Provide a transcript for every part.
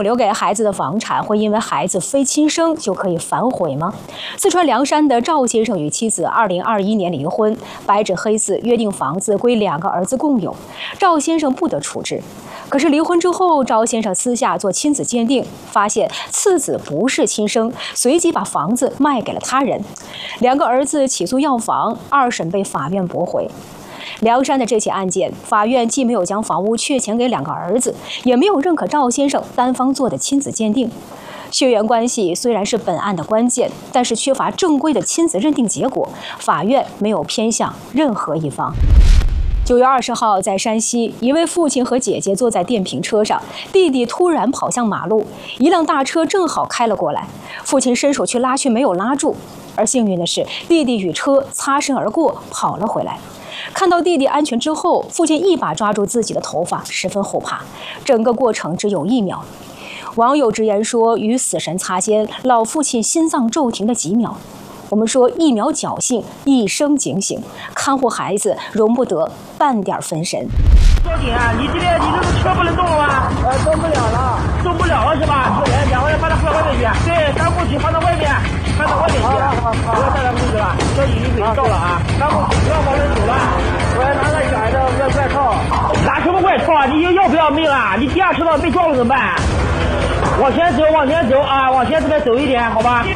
留给孩子的房产会因为孩子非亲生就可以反悔吗？四川凉山的赵先生与妻子2021年离婚，白纸黑字约定房子归2个儿子共有，赵先生不得处置。可是离婚之后，赵先生私下做亲子鉴定，发现次子不是亲生，随即把房子卖给了他人。2个儿子起诉要房，2审被法院驳回。凉山的这起案件，法院既没有将房屋确权给2个儿子，也没有认可赵先生单方做的亲子鉴定。血缘关系虽然是本案的关键，但是缺乏正规的亲子认定结果，法院没有偏向任何一方。9月20号，在山西，一位父亲和姐姐坐在电瓶车上，弟弟突然跑向马路，一辆大车正好开了过来，父亲伸手去拉，却没有拉住，而幸运的是，弟弟与车擦身而过，跑了回来。看到弟弟安全之后，父亲一把抓住自己的头发，十分后怕。整个过程只有1秒。网友直言说，与死神擦肩，老父亲心脏骤停的几秒。我们说1秒侥幸，一生警醒，看护孩子容不得半点分神。 交警啊，你这个车不能动了吗？动不了了，动不了了是吧？2个人把他放外面去，对，当部去放到外面，放到外面去，不要带他出去了。交警已经到了啊，当部去不要往那走了。我要拿个小孩的外套，拿什么外套啊？你要不要命啊？你第2车道被撞了怎么办？往前走，往前走啊，往前这边走一点，好吧？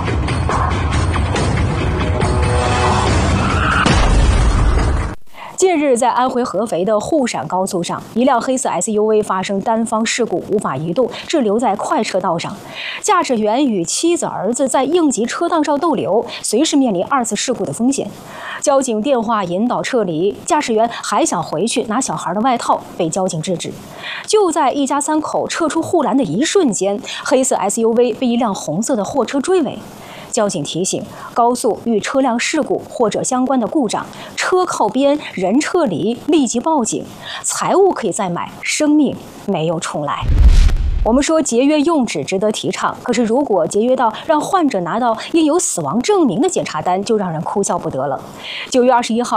近日，在安徽合肥的沪陕高速上，一辆黑色 SUV 发生单方事故，无法移动，滞留在快车道上。驾驶员与妻子、儿子在应急车道上逗留，随时面临2次事故的风险。交警电话引导撤离，驾驶员还想回去拿小孩的外套，被交警制止。就在一家3口撤出护栏的一瞬间，黑色 SUV 被一辆红色的货车追尾。交警提醒：高速遇车辆事故或者相关的故障，车靠边，人撤离，立即报警。财物可以再买，生命没有重来。我们说节约用纸值得提倡，可是如果节约到让患者拿到印有死亡证明的检查单，就让人哭笑不得了。9月21号。